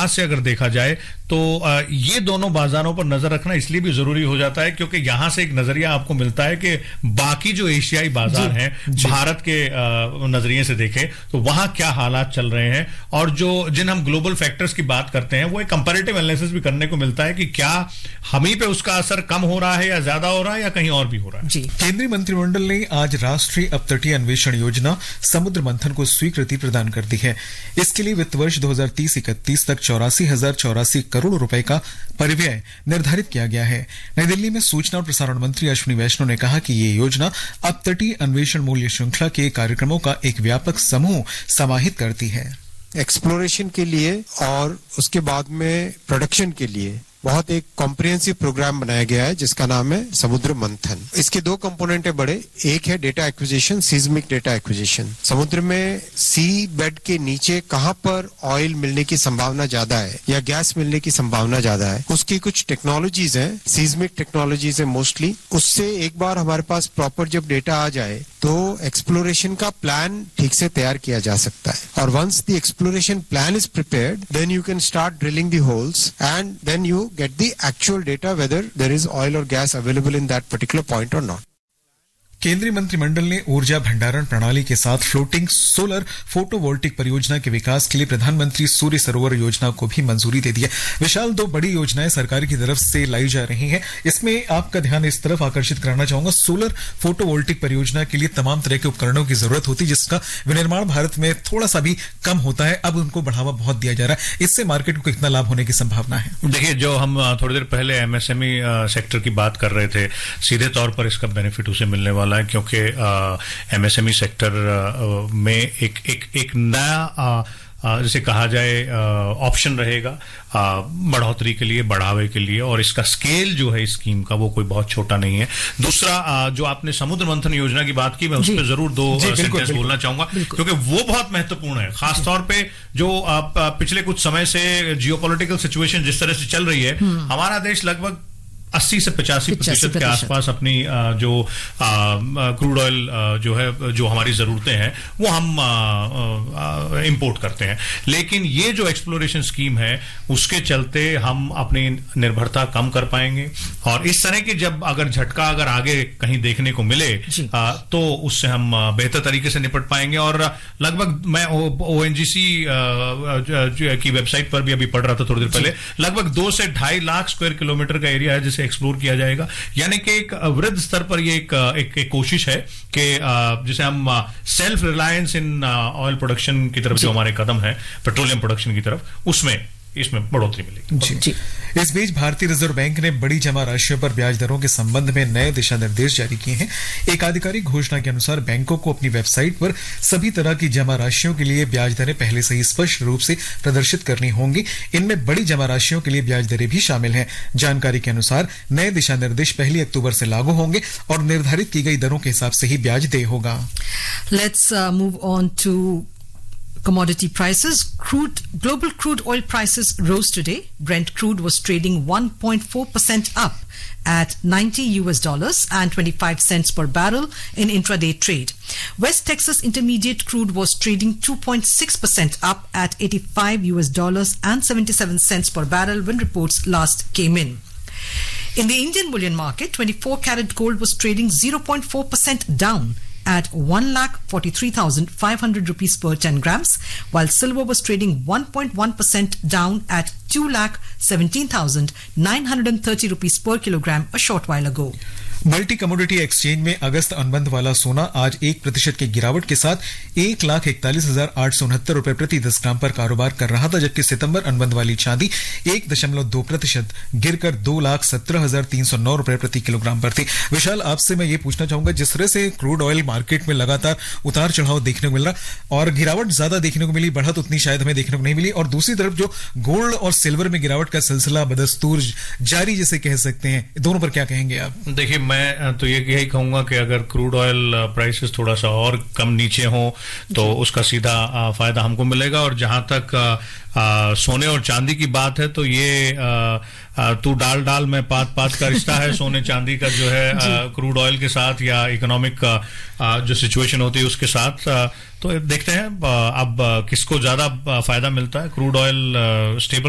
लिहाज से अगर देखा जाए तो ये दोनों बाजारों पर नजर रखना इसलिए भी जरूरी हो जाता है क्योंकि यहां से एक नजरिया आपको मिलता है कि बाकी जो एशियाई बाजार हैं, भारत के नजरिए से देखें तो वहां क्या हालात चल रहे हैं, और जिन हम ग्लोबल फैक्टर्स की बात करते हैं वो एक कंपैरेटिव एनालिसिस भी करने को मिलता है कि क्या हम ही पे उसका असर कम हो रहा है या ज्यादा हो रहा है या कहीं और भी हो रहा है। केंद्रीय मंत्रिमंडल ने आज राष्ट्रीय अपतटीय अन्वेषण योजना समुद्र मंथन को स्वीकृति प्रदान कर दी है। इसके लिए वित्त वर्ष 2030-31 तक 84,084 करोड़ रुपए का परिव्यय निर्धारित किया गया है। नई दिल्ली में सूचना और प्रसारण मंत्री अश्विनी वैष्णव ने कहा कि ये योजना अपतटीय अन्वेषण मूल्य श्रृंखला के कार्यक्रमों का एक व्यापक समूह समाहित करती है। एक्सप्लोरेशन के लिए और उसके बाद में प्रोडक्शन के लिए बहुत एक कॉम्प्रिहेंसिव प्रोग्राम बनाया गया है जिसका नाम है समुद्र मंथन। इसके दो कंपोनेंट है बड़े, एक है data acquisition, seismic data acquisition. समुद्र में सी बेड के नीचे कहां पर ऑयल मिलने की संभावना ज्यादा है या गैस मिलने की संभावना ज्यादा है, उसकी कुछ टेक्नोलॉजीज हैं, सीज्मिक टेक्नोलॉजीज है मोस्टली। उससे एक बार हमारे पास प्रॉपर जब डेटा आ जाए तो एक्सप्लोरेशन का प्लान ठीक से तैयार किया जा सकता है। और once the exploration plan is prepared then you can start drilling the holes and then you get the actual data whether there is oil or gas available in that particular point or not. केंद्रीय मंत्रिमंडल ने ऊर्जा भंडारण प्रणाली के साथ floating solar photovoltaic परियोजना के विकास के लिए प्रधानमंत्री सूर्य सरोवर योजना को भी मंजूरी दे दी है। विशाल, दो बड़ी योजनाएं सरकार की तरफ से लाई जा रही हैं। इसमें आपका ध्यान इस तरफ आकर्षित कराना चाहूंगा, सोलर फोटोवोल्टिक परियोजना के लिए तमाम तरह के उपकरणों की जरूरत होती है जिसका विनिर्माण भारत में थोड़ा सा भी कम होता है। अब उनको बढ़ावा बहुत दिया जा रहा है। इससे मार्केट को कितना लाभ होने की संभावना है? देखिए, जो हम थोड़ी देर पहले एमएसएमई सेक्टर की बात कर रहे थे, सीधे तौर पर इसका बेनिफिट उसे मिलने वाला है क्योंकि एमएसएमई सेक्टर में एक नया जैसे कहा जाए ऑप्शन रहेगा बढ़ोतरी के लिए, बढ़ावे के लिए, और इसका स्केल जो है इस स्कीम का वो कोई बहुत छोटा नहीं है। दूसरा, जो आपने समुद्र मंथन योजना की बात की, मैं उस पर जरूर दो सेंटेंस बोलना चाहूंगा क्योंकि वो बहुत महत्वपूर्ण है। खासतौर पे जो पिछले कुछ समय से जियोपॉलिटिकल सिचुएशन जिस तरह से चल रही है, हमारा देश लगभग 80 से 85% के आसपास अपनी जो क्रूड ऑयल जो है, जो हमारी जरूरतें हैं वो हम इंपोर्ट करते हैं। लेकिन ये जो एक्सप्लोरेशन स्कीम है उसके चलते हम अपनी निर्भरता कम कर पाएंगे, और इस तरह की जब अगर झटका अगर आगे कहीं देखने को मिले तो उससे हम बेहतर तरीके से निपट पाएंगे। और लगभग मैं ओएनजीसी की वेबसाइट पर भी अभी पढ़ रहा था थोड़ी देर पहले, लगभग 2 से 2.5 लाख स्क्वायर किलोमीटर का एरिया है जिसे एक्सप्लोर किया जाएगा। यानी कि एक वृहद स्तर पर ये एक कोशिश है कि जिसे हम self reliance in oil production की तरफ जो हमारे कदम है पेट्रोलियम प्रोडक्शन की तरफ, इसमें बढ़ोतरी मिलेगी। जी। इस बीच भारतीय रिजर्व बैंक ने बड़ी जमा राशियों पर ब्याज दरों के संबंध में नए दिशा निर्देश जारी किए हैं। एक आधिकारिक घोषणा के अनुसार बैंकों को अपनी वेबसाइट पर सभी तरह की जमा राशियों के लिए ब्याज दरें पहले से ही स्पष्ट रूप से प्रदर्शित करनी होंगी। इनमें बड़ी जमा राशियों के लिए ब्याज दरें भी शामिल हैं। जानकारी के अनुसार नए दिशा निर्देश 1 अक्टूबर से लागू होंगे और निर्धारित की गई दरों के हिसाब से ही ब्याज देय होगा। Let's move on to commodity prices. Global crude oil prices rose today. Brent crude was trading 1.4% up at $90 and 25 cents per barrel in intraday trade. West Texas Intermediate crude was trading 2.6% up at $85 and 77 cents per barrel when reports last came in. In the Indian bullion market, 24-karat gold was trading 0.4% down at 1,43,500 rupees per 10 grams, while silver was trading 1.1% down at 2,17,930 rupees per kilogram a short while ago. Multi commodity exchange में अगस्त अनुबंध वाला सोना आज 1% की गिरावट के साथ 1,41,869 रुपए प्रति 10 ग्राम पर कारोबार कर रहा था, जबकि सितंबर अनुबंध वाली चांदी 1.2% गिरकर 2,17,309 रुपए प्रति किलोग्राम पर थी। विशाल, आपसे मैं ये पूछना चाहूंगा, जिस तरह से क्रूड ऑयल मार्केट में लगातार उतार चढ़ाव देखने को मिल रहा और गिरावट ज्यादा देखने को मिली, बढ़त उतनी शायद हमें देखने को नहीं मिली, और दूसरी तरफ जो गोल्ड और सिल्वर में गिरावट का सिलसिला बदस्तूर जारी जिसे कह सकते हैं, दोनों पर क्या कहेंगे आप? देखिए, मैं तो यही कहूंगा कि अगर क्रूड ऑयल प्राइसेस थोड़ा सा और कम नीचे हो तो उसका सीधा फायदा हमको मिलेगा। और जहां तक सोने और चांदी की बात है तो ये तू डाल में पात का रिश्ता है सोने चांदी का जो है क्रूड ऑयल के साथ या इकोनॉमिक जो सिचुएशन होती है उसके साथ। तो देखते हैं अब किसको ज्यादा फायदा मिलता है। Crude oil stable